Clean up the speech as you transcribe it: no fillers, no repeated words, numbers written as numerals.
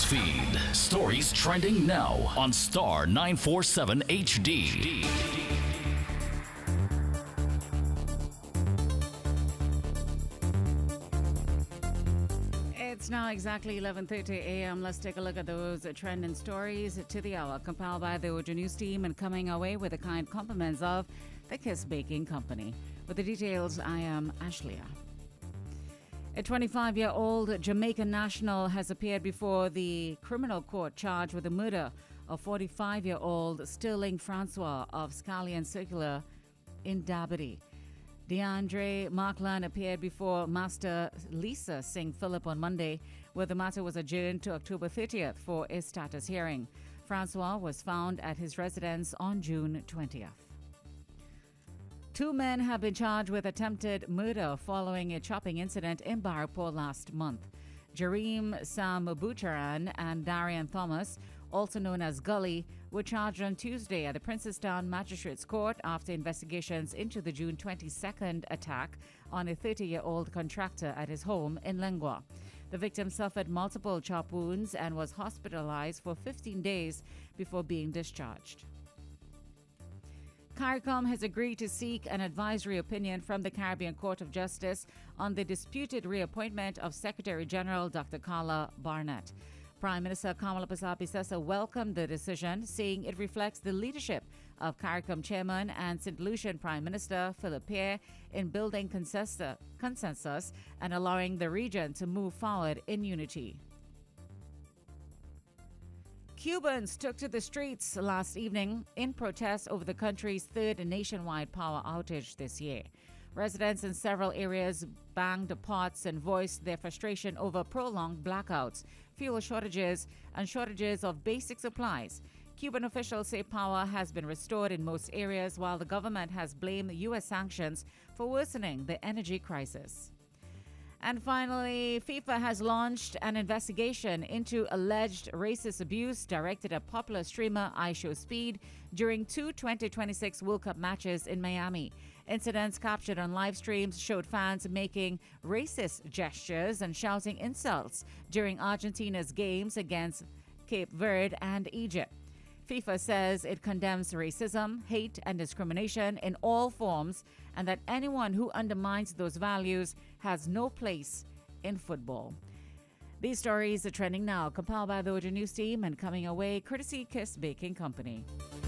Newsfeed. Stories trending now on Star 947 HD. It's now exactly 11:30 a.m. Let's take a look at those trending stories to the hour, compiled by the Ojo News team and coming our way with the kind compliments of the Kiss Baking Company. With the details, I am Ashleigh. A 25-year-old Jamaican national has appeared before the criminal court charged with the murder of 45-year-old Sterling Francois of Scallion Circular in Dabity. DeAndre Markland appeared before Master Lisa Singh Phillip on Monday, where the matter was adjourned to October 30th for a status hearing. Francois was found at his residence on June 20th. Two men have been charged with attempted murder following a chopping incident in Barrackpore last month. Jareem Sam Butcharan and Darian Thomas, also known as Gully, were charged on Tuesday at the Princestown Magistrates Court after investigations into the June 22nd attack on a 30-year-old contractor at his home in Lengua. The victim suffered multiple chop wounds and was hospitalized for 15 days before being discharged. CARICOM has agreed to seek an advisory opinion from the Caribbean Court of Justice on the disputed reappointment of Secretary General Dr. Carla Barnett. Prime Minister Kamala Persad-Bissessar welcomed the decision, saying it reflects the leadership of CARICOM Chairman and St. Lucian Prime Minister Philip Pierre in building consensus and allowing the region to move forward in unity. Cubans took to the streets last evening in protest over the country's third nationwide power outage this year. Residents in several areas banged pots and voiced their frustration over prolonged blackouts, fuel shortages, and shortages of basic supplies. Cuban officials say power has been restored in most areas, while the government has blamed U.S. sanctions for worsening the energy crisis. And finally, FIFA has launched an investigation into alleged racist abuse directed at popular streamer iShowSpeed during two 2026 World Cup matches in Miami. Incidents captured on live streams showed fans making racist gestures and shouting insults during Argentina's games against Cape Verde and Egypt. FIFA says it condemns racism, hate, and discrimination in all forms, and that anyone who undermines those values has no place in football. These stories are trending now, compiled by the Ojo News team and coming away courtesy Kiss Baking Company.